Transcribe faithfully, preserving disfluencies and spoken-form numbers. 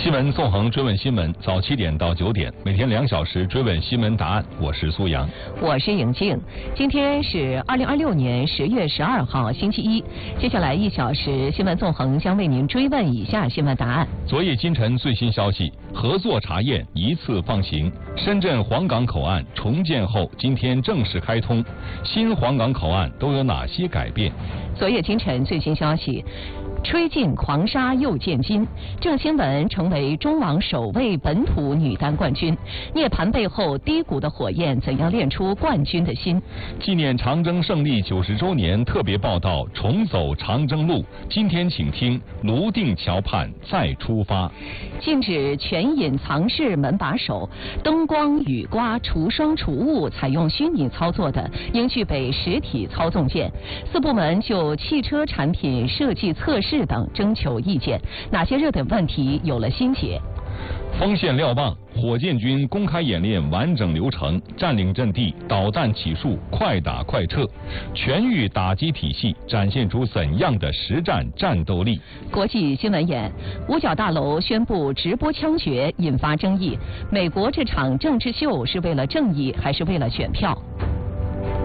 新闻纵横追问新闻，早七点到九点，每天两小时追问新闻答案。我是苏阳， 我是颖静。今天是二零二六年十月十二号，星期一。接下来一小时，新闻纵横将为您追问以下新闻答案。 昨夜今晨最新消息，合作查验一次放行。深圳黄岗口岸重建后，今天正式开通。新黄岗口岸都有哪些改变？ 昨夜今晨最新消息。吹尽狂沙又见金，郑钦文成为中网首位本土女单冠军。涅槃背后低谷的火焰，怎样炼出冠军的心？ 纪念长征胜利九十周年特别报道：重走长征路。今天请听泸定桥畔再出发。 禁止全隐藏式门把手，灯光、雨刮、除霜、除雾采用虚拟操作的，应具备实体操纵键。四部门就汽车产品设计测试等征求意见，哪些热点问题有了新解？ 锋线瞭望，火箭军公开演练完整流程，占领阵地，导弹起数，快打快撤，全域打击体系展现出怎样的实战战斗力？ 国际新闻眼，五角大楼宣布直播枪决引发争议，美国这场政治秀是为了正义还是为了选票？